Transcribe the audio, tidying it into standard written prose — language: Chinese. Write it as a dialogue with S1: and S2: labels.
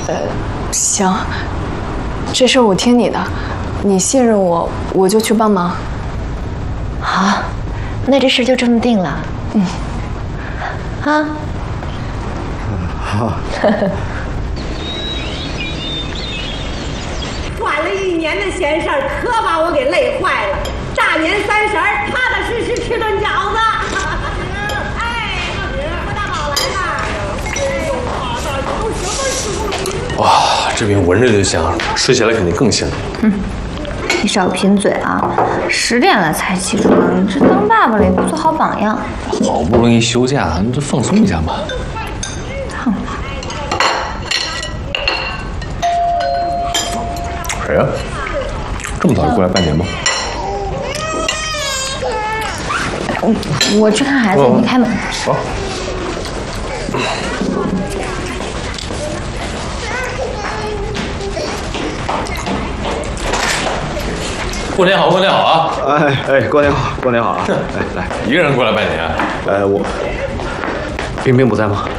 S1: 行，这事儿我听你的，你信任我，我就去帮忙。
S2: 好，那这事就这么定了。啊。
S3: 好。
S4: 管了1年的闲事儿，可把我给累坏了。大年30，踏踏实实吃顿饺子。哎，郭大宝来了。哎呦，大大都什么时候了？
S5: 哇，这饼闻着就香，吃起来肯定更香。
S2: 你少贫嘴啊！10点了才起床，你这当爸爸了也不做好榜样。
S5: 好不容易休假，你就放松一下嘛。谁呀？这么早就过来拜年吗？
S2: 我去看孩子，你开门。
S5: 好。过年好，过年好啊！
S3: 哎，过年好，过年好啊！哎，来，
S5: 一个人过来拜年啊？
S3: 我冰冰不在吗？